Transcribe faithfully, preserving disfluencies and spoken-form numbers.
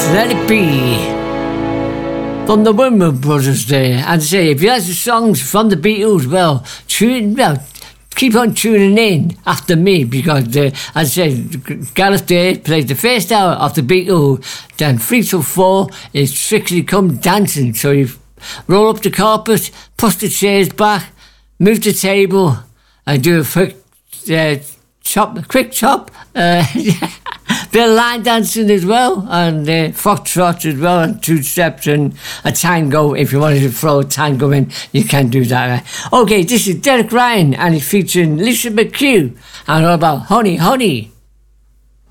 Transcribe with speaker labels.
Speaker 1: Let It Be from the Wimmer Brothers there. And say, if you like the songs from the Beatles, well, tune, well, keep on tuning in after me, because, uh, as I said, Gareth there plays the first hour of the Beatles, then three till four is Strictly Come Dancing. So you roll up the carpet, push the chairs back, move the table, and do a quick uh, chop, quick chop. Uh, bit of line dancing as well, and uh, foxtrot as well, and two steps and a tango. If you wanted to throw a tango in, you can do that. Uh. Okay, this is Derek Ryan, and he's featuring Lisa McHugh, and all about Honey Honey.